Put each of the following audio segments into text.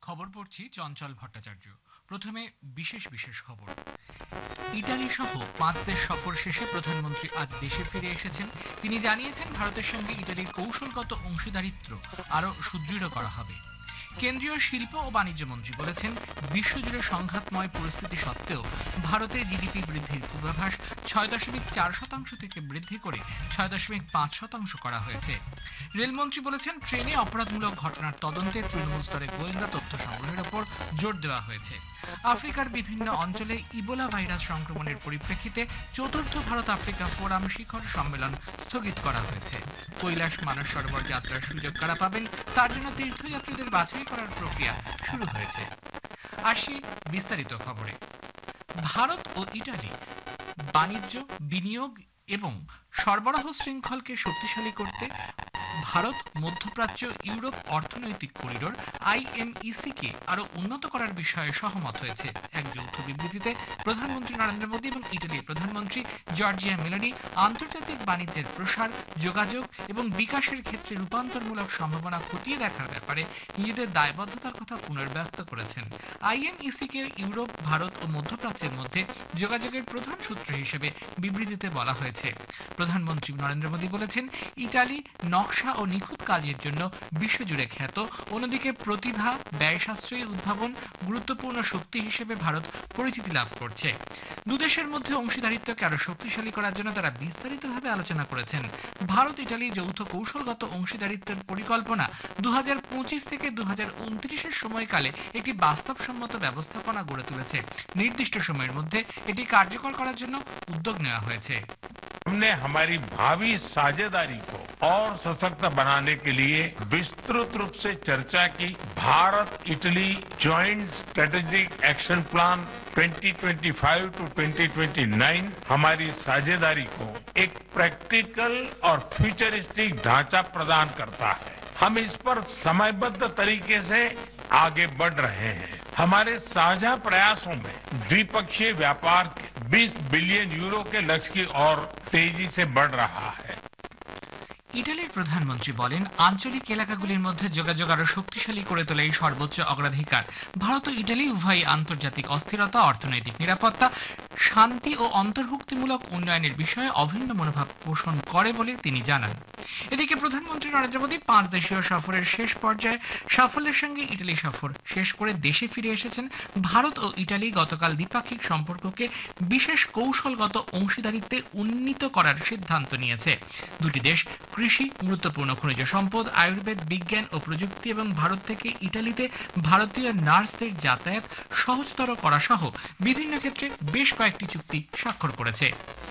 খবর পড়ছি চঞ্চল ভট্টাচার্য। প্রথমে বিশেষ বিশেষ খবর। ইটালি সহ 5 দেশ সফর শেষে প্রধানমন্ত্রী আজ দেশে ফিরে এসেছেন। তিনি জানিয়েছেন ভারতের সঙ্গে ইটালির কৌশলগত অংশীদারিত্ব আরও সুদৃঢ় করা হবে। কেন্দ্রীয় শিল্প ও বাণিজ্য মন্ত্রী বলেছেন বিশ্বজুড়ে সংঘাতময় পরিস্থিতি সত্ত্বেও ভারতে জিডিপি বৃদ্ধির পূর্বাভাস 6.4% থেকে বৃদ্ধি করে 6.5% করা হয়েছে। রেলমন্ত্রী বলেছেন ট্রেনে অপরাধমূলক ঘটনার তদন্তে তৃণমূল স্তরে গোয়েন্দা তথ্য সংগ্রহের ওপর জোর দেওয়া হয়েছে। আফ্রিকার বিভিন্ন অঞ্চলে ইবোলা ভাইরাস সংক্রমণের পরিপ্রেক্ষিতে চতুর্থ ভারত আফ্রিকা ফোরাম শিখর সম্মেলন স্থগিত করা হয়েছে। কৈলাস মানস সরোবর যাত্রার সুযোগ কারা পাবেন তার জন্য তীর্থযাত্রীদের বাছাই করার প্রক্রিয়া শুরু হয়েছে। আসি বিস্তারিত খবরে। ভারত ও ইটালি বাণিজ্য, বিনিয়োগ এবং সরবরাহ শৃঙ্খলকে শক্তিশালী করতে ভারত মধ্যপ্রাচ্য ইউরোপ অর্থনৈতিক করিডোর আইএমইসি কে আরো উন্নত করার বিষয়ে সহমত হয়েছে। এক যৌথ বিবৃতিতে প্রধানমন্ত্রী নরেন্দ্র মোদী এবং ইটালির প্রধানমন্ত্রী জর্জিয়া মেলোনি আন্তর্জাতিক বাণিজ্যের প্রসার, যোগাযোগ এবং বিকাশের ক্ষেত্রে রূপান্তরমূলক সম্ভাবনা খতিয়ে দেখার ব্যাপারে নিজেদের দায়বদ্ধতার কথা পুনর্ব্যক্ত করেছেন। আইএমইসি কে ইউরোপ, ভারত ও মধ্যপ্রাচ্যের মধ্যে যোগাযোগের প্রধান সূত্র হিসেবে বিবৃতিতে বলা হয়েছে। প্রধানমন্ত্রী নরেন্দ্র মোদী বলেছেন ইটালি নকশা ও নিখুঁত কাজের জন্য বিশ্বজুড়ে খ্যাত, অন্যদিকে প্রতিভা, ব্যয় সাশ্রয়ী উদ্ভাবন গুরুত্বপূর্ণ শক্তি হিসেবে ভারত পরিচিতি লাভ করছে। দুদেশের মধ্যে অংশীদারিত্বকে আরো শক্তিশালী করার জন্য তারা বিস্তারিতভাবে আলোচনা করেছেন। ভারত ইটালি যৌথ কৌশলগত অংশীদারিত্বের পরিকল্পনা 2025 থেকে 2029 সময়কালে একটি বাস্তবসম্মত ব্যবস্থাপনা গড়ে তুলেছে। নির্দিষ্ট সময়ের মধ্যে এটি কার্যকর করার জন্য उद्योग নেওয়া হয়েছে। हमने हमारी भावी साझेदारी को और सशक्त बनाने के लिए विस्तृत रूप से चर्चा की। Bharat Italy joint strategic action plan 2025 to 2029 हमारी साझेदारी को एक प्रैक्टिकल और फ्यूचरिस्टिक ढांचा प्रदान करता है। हम इस पर समयबद्ध तरीके से आगे बढ़ रहे हैं। हमारे साझा प्रयासों में द्विपक्षीय व्यापार 20 बिलियन यूरो के लक्ष्य की ओर तेजी से बढ़ रहा है। ইটালির প্রধানমন্ত্রী বলেন আঞ্চলিক এলাকাগুলির মধ্যে যোগাযোগ আরো শক্তিশালী করে তোলাই সর্বোচ্চ অগ্রাধিকার। ভারত ও ইটালি উভয়ই আন্তর্জাতিক অস্থিরতা, অর্থনৈতিক নিরাপত্তা, শান্তি ও অন্তর্ভুক্তিমূলক উন্নয়নের বিষয়ে অভিন্ন মনোভাব পোষণ করে বলে তিনি জানান। এদিকে প্রধানমন্ত্রী নরেন্দ্র মোদী 5 দেশীয় সফরের শেষ পর্যায়ে সাফল্যের সঙ্গে ইটালি সফর শেষ করে দেশে ফিরে এসেছেন। ভারত ও ইটালি গতকাল দ্বিপাক্ষিক সম্পর্ককে বিশেষ কৌশলগত অংশীদারিত্বে উন্নীত করার সিদ্ধান্ত নিয়েছে। দুটি দেশ কৃষি, গুরুত্বপূর্ণ খনিজ সম্পদ, আয়ুর্বেদ, বিজ্ঞান ও প্রযুক্তি এবং ভারত থেকে ইটালিতে ভারতীয় নার্সদের যাতায়াত সহজতর করা সহ বিভিন্ন ক্ষেত্রে বেশ কয়েকটি চুক্তি স্বাক্ষর করেছে।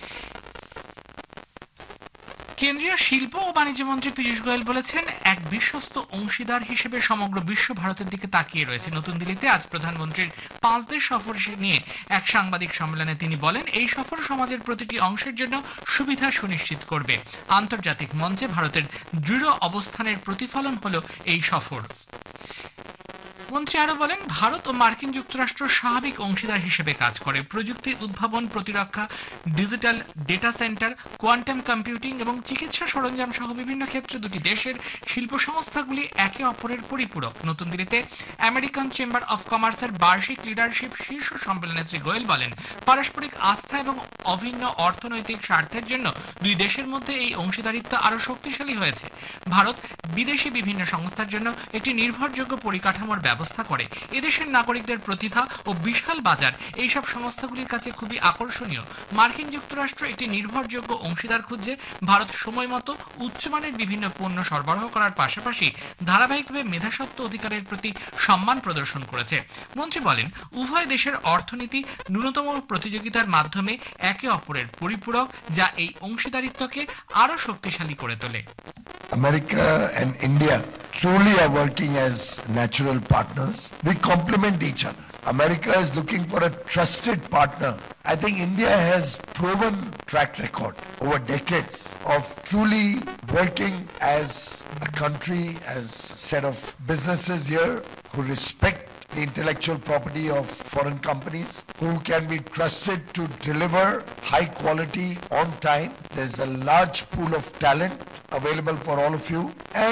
কেন্দ্রীয় শিল্প ও বাণিজ্য মন্ত্রী পীযূষ গোয়েল বলেছেন এক বিশ্বস্ত অংশীদার হিসেবে সমগ্র বিশ্ব ভারতের দিকে তাকিয়ে রয়েছে। নতুন দিল্লিতে আজ প্রধানমন্ত্রীর 5 দেশ সফর নিয়ে এক সাংবাদিক সম্মেলনে তিনি বলেন এই সফর সমাজের প্রতিটি অংশের জন্য সুবিধা সুনিশ্চিত করবে। আন্তর্জাতিক মঞ্চে ভারতের দৃঢ় অবস্থানের প্রতিফলন হলো এই সফর। মন্ত্রী আরো বলেন ভারত ও মার্কিন যুক্তরাষ্ট্র স্বাভাবিক অংশীদার হিসেবে কাজ করে। প্রযুক্তি উদ্ভাবন, প্রতিরক্ষা, digital data centre, quantum computing এবং চিকিৎসা সরঞ্জাম সহ বিভিন্ন ক্ষেত্রে দুটি দেশের শিল্প সংস্থাগুলি একে অপরের পরিপূরক। নতুন দিল্লিতে আমেরিকান চেম্বার অফ কমার্সের বার্ষিক লিডারশিপ শীর্ষ সম্মেলনে শ্রী গোয়েল বলেন পারস্পরিক আস্থা এবং অভিন্ন অর্থনৈতিক স্বার্থের জন্য দুই দেশের মধ্যে এই অংশীদারিত্ব আরো শক্তিশালী হয়েছে। ভারত বিদেশি বিভিন্ন সংস্থার জন্য একটি নির্ভরযোগ্য পরিকাঠামোর ব্যবস্থা করে। এদেশের নাগরিকদের প্রতিভা ও বিশাল বাজার এইসব সংস্থাগুলির কাছে খুবই আকর্ষণীয়। মার্কিন যুক্তরাষ্ট্র একটি নির্ভরযোগ্য অংশীদার খুঁজছে। ভারত সময়মতো উচ্চমানের বিভিন্ন পণ্য সরবরাহ করার পাশাপাশি ধারাবাহিকভাবে মেধাস্বত্ব অধিকারের প্রতি সম্মান প্রদর্শন করেছে। মন্ত্রী বলেন উভয় দেশের অর্থনীতি ন্যূনতম প্রতিযোগিতার মাধ্যমে একে অপরের পরিপূরক, যা এই অংশীদারিত্বকে আরো শক্তিশালী করে তোলে। America and India truly are working as natural partners. We complement each other. America is looking for a trusted partner. I think India has proven track record over decades of truly working as a country, as a set of businesses here who respect the intellectual property of foreign companies, who can be trusted to deliver high quality on time. There's a large pool of talent available for all of you, and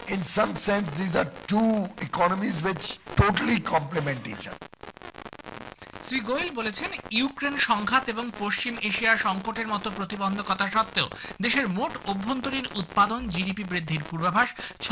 in some sense, these are two economies which totally complement each other. Shri Goyal বলেছেন, Ukraine সংঘাত এবং পশ্চিম Asia সংকটের মতো প্রতিবন্ধকতা সত্ত্বেও দেশের মোট অভ্যন্তরীণ উৎপাদন জিডিপি বৃদ্ধির পূর্বাভাস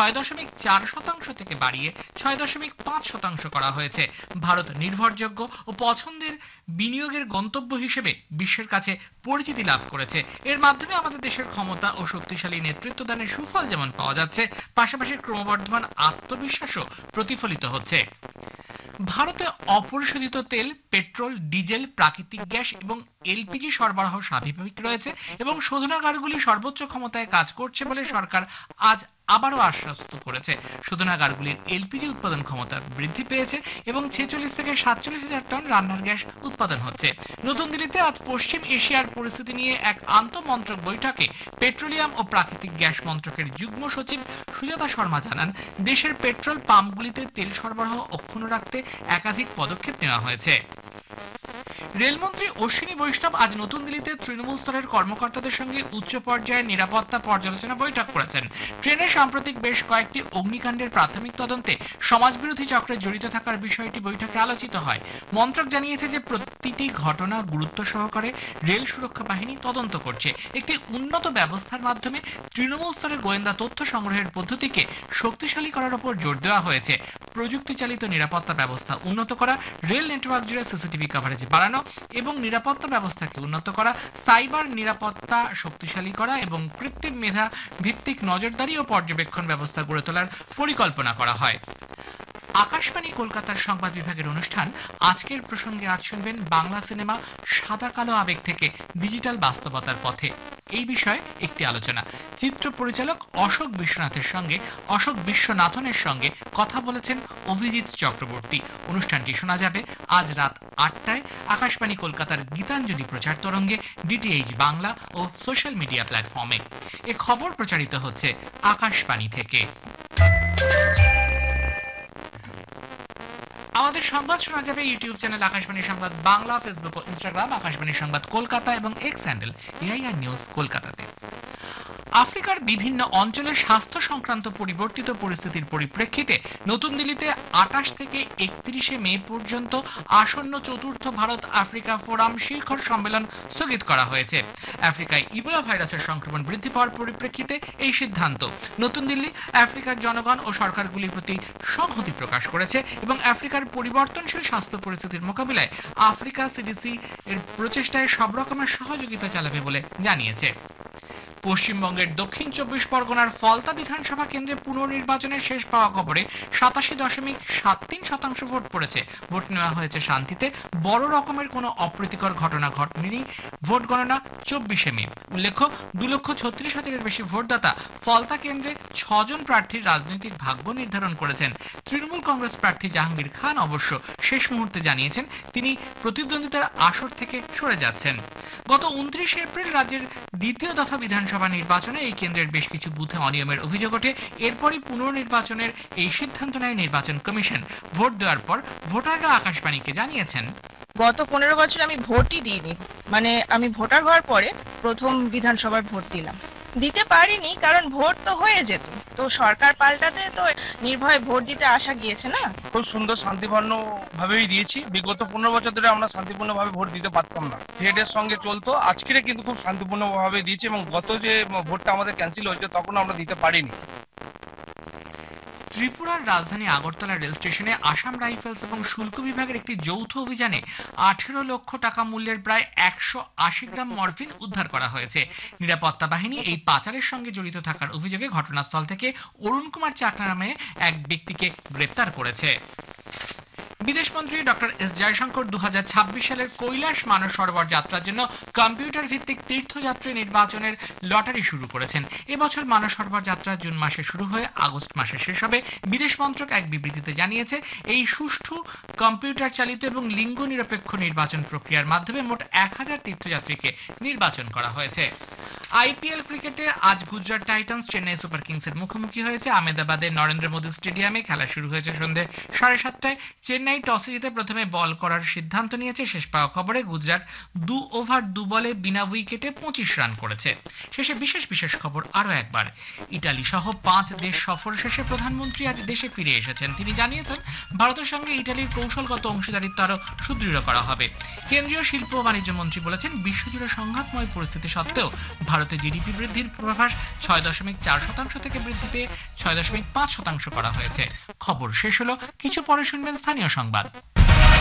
6.4% থেকে বাড়িয়ে 6.5% করা হয়েছে। ভারত নির্ভরযোগ্য ও পছন্দের বিনিয়োগের গন্তব্য হিসেবে বিশ্বের কাছে পরিচিতি লাভ করেছে। এর মাধ্যমে আমাদের দেশের ক্ষমতা ও শক্তিশালী নেতৃত্বদানের সুফল যেমন পাওয়া যাচ্ছে, পাশাপাশি ক্রমবর্ধমান আত্মবিশ্বাসও প্রতিফলিত হচ্ছে। ভারতে অপরিশোধিত তেল, পেট্রোল, ডিজেল, প্রাকৃতিক গ্যাস এবং এলপিজি সরবরাহ স্বাভাবিক রয়েছে এবং শোধনাগারগুলি সর্বোচ্চ ক্ষমতায় কাজ করছে বলে সরকার আজ আবারও আশ্বস্ত করেছে। শোধনাগারগুলির এলপিজি উৎপাদন ক্ষমতা বৃদ্ধি পেয়েছে এবং 46 থেকে 47,000 টন রান্নার গ্যাস উৎপাদন হচ্ছে। নতুন দিল্লিতে আজ পশ্চিম এশিয়ার পরিস্থিতি নিয়ে এক আন্তঃমন্ত্রক বৈঠকে পেট্রোলিয়াম ও প্রাকৃতিক গ্যাস মন্ত্রকের যুগ্ম সচিব সুজাতা শর্মা জানান, দেশের পেট্রোল পাম্পগুলিতে তেল সরবরাহ অক্ষুণ্ণ রাখতে একাধিক পদক্ষেপ নেওয়া হয়েছে। রেলমন্ত্রী অশ্বিনী বৈষ্ণব আজ নতুন দিল্লিতে তৃণমূল স্তরের কর্মকর্তাদের সঙ্গে উচ্চ পর্যায়ের নিরাপত্তা পর্যালোচনা বৈঠক করেছেন। ট্রেনে সাম্প্রতিক বেশ কয়েকটি অগ্নিকাণ্ডের প্রাথমিক তদন্তে সমাজবিরোধী চক্রে জড়িত থাকার বিষয়টি বৈঠকে আলোচিত হয়। মন্ত্রক জানিয়েছে যে প্রতিটি ঘটনা গুরুত্ব সহকারে রেল সুরক্ষা বাহিনী তদন্ত করছে। একটি উন্নত ব্যবস্থার মাধ্যমে তৃণমূল স্তরের গোয়েন্দা তথ্য সংগ্রহের পদ্ধতিকে শক্তিশালী করার উপর জোর দেওয়া হয়েছে। প্রযুক্তি চালিত নিরাপত্তা ব্যবস্থা উন্নত করা, রেল নেটওয়ার্ক জুড়ে সিসিটিভি কভারেজ বাড়ানো এবং নিরাপত্তা ব্যবস্থাকে উন্নত করা, সাইবার নিরাপত্তা শক্তিশালী করা এবং কৃত্রিম মেধা ভিত্তিক নজরদারি ও পর্যবেক্ষণ ব্যবস্থা গড়ে তোলার পরিকল্পনা করা হয়। আকাশবাণী কলকাতার সংবাদ বিভাগের অনুষ্ঠান আজকের প্রসঙ্গে আজ শুনবেন বাংলা সিনেমা সাদা কালো আবেগ থেকে ডিজিটাল বাস্তবতার পথে এই বিষয়ে একটি আলোচনা। চিত্র পরিচালক অশোক বিশ্বনাথনের সঙ্গে কথা বলেছেন অভিজিৎ চক্রবর্তী। অনুষ্ঠানটি শোনা যাবে আজ রাত 8টায় আকাশবাণী কলকাতার গীতাঞ্জলি প্রচার তরঙ্গে, ডিটিএইচ বাংলা ও সোশ্যাল মিডিয়া প্ল্যাটফর্মে। এ খবর প্রচারিত হচ্ছে আকাশবাণী থেকে। আমাদের সংবাদ শোনা যাবে ইউটিউব চ্যানেল আকাশবাণী সংবাদ বাংলা, ফেসবুক ও ইনস্টাগ্রাম আকাশবাণী সংবাদ কলকাতা এবং এক্স হ্যান্ডেল এআইআর নিউজ কলকাতাতে। আফ্রিকার বিভিন্ন অঞ্চলে স্বাস্থ্য সংক্রান্ত পরিবর্তিত পরিস্থিতির পরিপ্রেক্ষিতে নতুন দিল্লিতে 28 থেকে 31 মে পর্যন্ত আসন্ন চতুর্থ ভারত আফ্রিকা ফোরাম শিখর সম্মেলন স্থগিত করা হয়েছে। আফ্রিকায় ইবোলা ভাইরাসের সংক্রমণ বৃদ্ধি পাওয়ার পরিপ্রেক্ষিতে এই সিদ্ধান্ত। নতুন দিল্লি আফ্রিকার জনগণ ও সরকারগুলির প্রতি সংহতি প্রকাশ করেছে এবং আফ্রিকার পরিবর্তনশীল স্বাস্থ্য পরিস্থিতির মোকাবিলায় আফ্রিকা সিডিসি এর প্রচেষ্টায় সব রকমের সহযোগিতা চালাবে বলে জানিয়েছে। পশ্চিমবঙ্গের দক্ষিণ 24 পরগনার ফলতা বিধানসভা কেন্দ্রে পুনর্নির্বাচনের শেষ পাওয়া খবরে 87.73% ভোট পড়েছে। ভোট নেওয়া হয়েছে শান্তিতে, বড় রকমের কোনো অপ্রীতিকর ঘটনা ঘটেনি। ভোট গণনা 24 মে। উল্লেখ্য, 2,36,000-এর বেশি ভোটদাতা ফলতা কেন্দ্রে 6 জন প্রার্থীর রাজনৈতিক ভাগ্য নির্ধারণ করেছেন। তৃণমূল কংগ্রেস প্রার্থী জাহাঙ্গীর খান অবশ্য শেষ মুহূর্তে জানিয়েছেন তিনি প্রতিদ্বন্দ্বিতার আসর থেকে সরে যাচ্ছেন। গত 29 এপ্রিল রাজ্যের দ্বিতীয় দফা বিধানসভা নির্বাচনে এই কেন্দ্রের বেশ কিছু বুথে অনিয়মের অভিযোগ ওঠে। এরপরই পুনর্নির্বাচনের এই সিদ্ধান্ত নেয় নির্বাচন কমিশন। ভোট দেওয়ার পর ভোটাররা আকাশবাণীকে জানিয়েছেন, গত 15 বছর আমি ভোটই দিইনি, মানে আমি ভোটার হওয়ার পরে প্রথম বিধানসভায় ভোট দিলাম। দিতে পারিনি কারণ ভোট তো হয়ে যেত, তো সরকার পাল্টাতে তো নির্ভয়ে ভোট দিতে আসা গিয়েছে না। খুব সুন্দর শান্তিপূর্ণ ভাবেই দিয়েছি। বিগত 15 বছর ধরে আমরা শান্তিপূর্ণ ভাবে ভোট দিতে পারতাম না, থ্রেডের সঙ্গে চলতো। আজকের কিন্তু খুব শান্তিপূর্ণ ভাবে দিয়েছি এবং গত যে ভোটটা আমাদের ক্যান্সেল হয়েছে তখন আমরা দিতে পারিনি। ত্রিপুরার রাজধানী আগরতলা রেল স্টেশনে আসাম রাইফেলস এবং শুল্ক বিভাগের একটি যৌথ অভিযানে 18 লক্ষ টাকা মূল্যের প্রায় 180 গ্রাম মরফিন উদ্ধার করা হয়েছে। নিরাপত্তা বাহিনী এই পাচারের সঙ্গে জড়িত থাকার অভিযোগে ঘটনাস্থল থেকে অরুণ কুমার চাকরা নামে এক ব্যক্তিকে গ্রেপ্তার করেছে। বিদেশমন্ত্রী ডক্টর এস জয়শঙ্কর 2026 সালের কৈলাস মানস সরোবর যাত্রার জন্য কম্পিউটার ভিত্তিক তীর্থযাত্রী নির্বাচনের লটারি শুরু করেছেন। এবছর মানস সরোবর যাত্রা জুন মাসে শুরু হয়ে আগস্ট মাসে শেষ হবে। বিদেশ মন্ত্রক এক বিবৃতিতে জানিয়েছে, এই সুষ্ঠু কম্পিউটার চালিত এবং লিঙ্গ নিরপেক্ষ নির্বাচন প্রক্রিয়ার মাধ্যমে মোট 1000 তীর্থযাত্রীকে নির্বাচন করা হয়েছে। আইপিএল ক্রিকেটে আজ গুজরাট টাইটান্স চেন্নাই সুপার কিংসের মুখোমুখি হয়েছে। আহমেদাবাদের নরেন্দ্র মোদী স্টেডিয়ামে খেলা শুরু হয়েছে সন্ধ্যে 7:30টায়। চেন্নাই টসে জিতে প্রথমে বল করার সিদ্ধান্ত নিয়েছে। শেষ পাওয়া খবরে গুজরাট 2 ওভার 2 বলে বিনা উইকেটে 25 রান করেছে। শেষে বিশেষ খবর আরো একবার, ইটালি সহ 5 দেশ সফর শেষে প্রধানমন্ত্রী আজ দেশে ফিরে এসেছেন। তিনি জানিয়েছেন ভারতের সঙ্গে ইটালির কৌশলগত অংশীদারিত্ব আরো সুদৃঢ় করা হবে। কেন্দ্রীয় শিল্প ও বাণিজ্য মন্ত্রী বলেছেন বিশ্বজুড়ে সংঘাতময় পরিস্থিতি সত্ত্বেও ভারতে জিডিপি বৃদ্ধির পূর্বাভাস 6.4% থেকে বৃদ্ধি পেয়ে 6.5% করা হয়েছে। খবর শেষ হলো, কিছু পরে শুনবেন স্থানীয় সংবাদ।